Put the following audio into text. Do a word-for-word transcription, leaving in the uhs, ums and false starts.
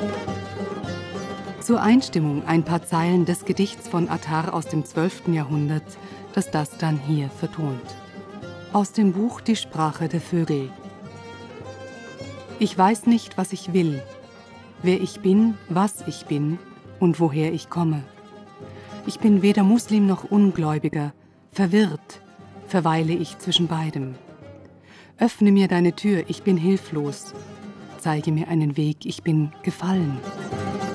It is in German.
Zur Einstimmung ein paar Zeilen des Gedichts von Attar aus dem zwölften Jahrhundert, das das dann hier vertont. Aus dem Buch Die Sprache der Vögel. Ich weiß nicht, was ich will, wer ich bin, was ich bin und woher ich komme. Ich bin weder Muslim noch Ungläubiger, verwirrt verweile ich zwischen beidem. Öffne mir deine Tür, ich bin hilflos. Zeige mir einen Weg, ich bin gefallen.